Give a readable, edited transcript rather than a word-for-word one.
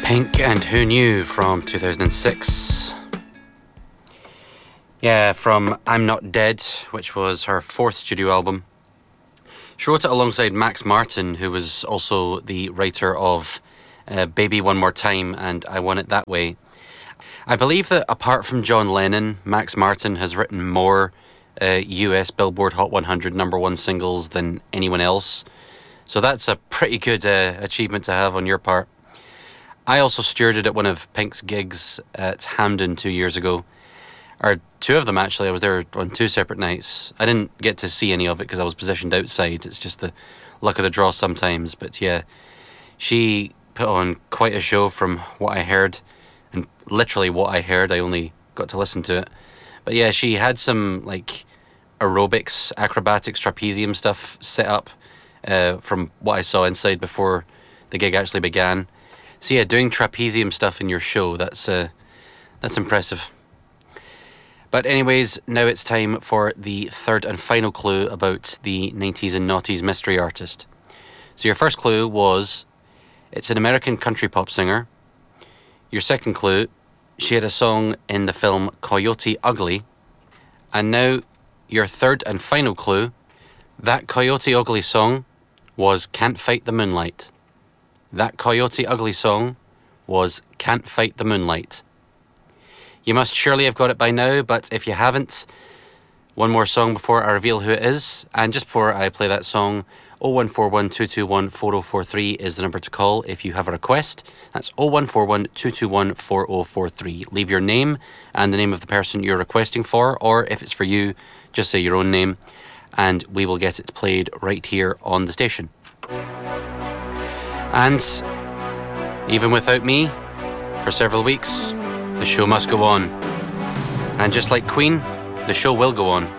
Pink and Who Knew from 2006. Yeah, from I'm Not Dead, which was her fourth studio album. She wrote it alongside Max Martin, who was also the writer of Baby One More Time and I Want It That Way. I believe that apart from John Lennon, Max Martin has written more US Billboard Hot 100 #1 singles than anyone else. So that's a pretty good achievement to have on your part. I also stewarded at one of Pink's gigs at Hampden 2 years ago. Or two of them, actually. I was there on two separate nights. I didn't get to see any of it because I was positioned outside. It's just the luck of the draw sometimes. But yeah, she put on quite a show from what I heard. And literally what I heard, I only got to listen to it. But yeah, she had some like aerobics, acrobatics, trapezium stuff set up from what I saw inside before the gig actually began. So yeah, doing trapezium stuff in your show, that's impressive. But anyways, now it's time for the third and final clue about the 90s and noughties mystery artist. So your first clue was, it's an American country pop singer. Your second clue, she had a song in the film Coyote Ugly. And now, your third and final clue, that Coyote Ugly song was Can't Fight the Moonlight. That Coyote Ugly song was Can't Fight the Moonlight. You must surely have got it by now, but if you haven't, one more song before I reveal who it is. And just before I play that song, 0141 221 4043 is the number to call if you have a request. That's 0141 221 4043. Leave your name and the name of the person you're requesting for, or if it's for you, just say your own name, and we will get it played right here on the station. And even without me, for several weeks, the show must go on. And just like Queen, the show will go on.